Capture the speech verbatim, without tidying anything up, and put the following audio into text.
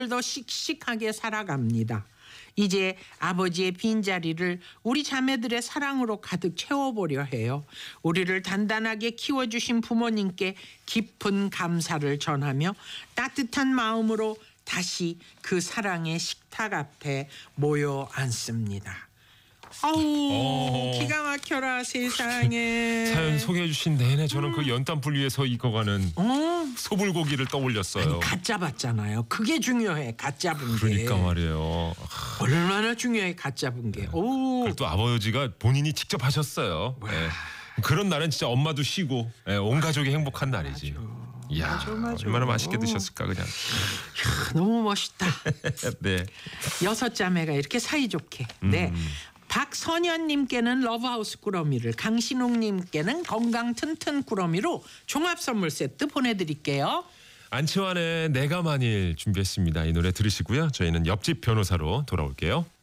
더 씩씩하게 살아갑니다. 이제 아버지의 빈자리를 우리 자매들의 사랑으로 가득 채워보려 해요. 우리를 단단하게 키워주신 부모님께 깊은 감사를 전하며 따뜻한 마음으로 다시 그 사랑의 식탁 앞에 모여 앉습니다. 아우 어. 기가 막혀라 세상에. 사연 소개해 주신 내내 저는 그 연탄불 위에서 익어가는 어? 소불고기를 떠올렸어요. 아니, 갓 잡았잖아요. 그게 중요해. 갓 잡은 게. 그러니까 말이에요. 얼마나 중요해. 갓 잡은 게. 오. 그리고 또 아버지가 본인이 직접 하셨어요. 예. 그런 날은 진짜 엄마도 쉬고 예, 온 가족이 행복한 날이지. 이야, 맞아, 맞아. 얼마나 맛있게 어. 드셨을까 그냥. 야, 너무 멋있다. 네. 여섯 자매가 이렇게 사이좋게. 네. 음. 박선현님께는 러브하우스 꾸러미를, 강신웅님께는 건강 튼튼 꾸러미로 종합 선물 세트 보내드릴게요. 안치환의 내가 만일 준비했습니다. 이 노래 들으시고요. 저희는 옆집 변호사로 돌아올게요.